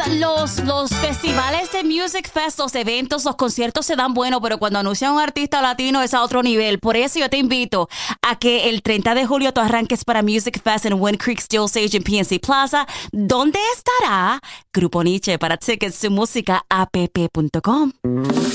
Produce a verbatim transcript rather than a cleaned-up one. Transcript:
los, los festivales de Music Fest, los eventos, los conciertos se dan buenos, pero cuando anuncian a un artista latino es a otro nivel. Por eso yo te invito a que el treinta de julio tú arranques para Music Fest en Wind Creek Steel Stage en P N C Plaza, donde estará Grupo Nietzsche. Para tickets, su música app punto com.